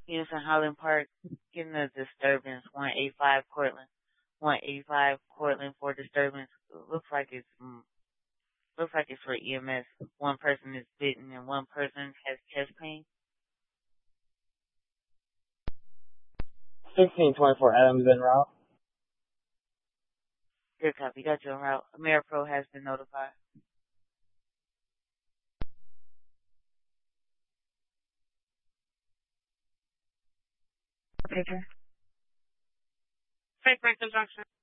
Unison Highland Park, getting a disturbance. 185 Cortland. 185 Cortland for disturbance. Looks like it's for EMS. One person is bitten and one person has chest pain. 1624 Adams en route. Good copy. Got you en route. AmeriPro has been notified. Paper. Fake break conjunction.